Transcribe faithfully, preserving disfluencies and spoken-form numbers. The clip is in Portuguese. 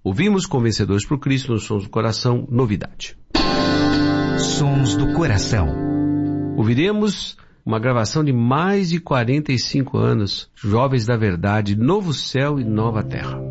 Ouvimos Convencedores por Cristo nos Sons do Coração, novidade. Sons do Coração. Ouviremos uma gravação de mais de quarenta e cinco anos, Jovens da Verdade, Novo Céu e Nova Terra.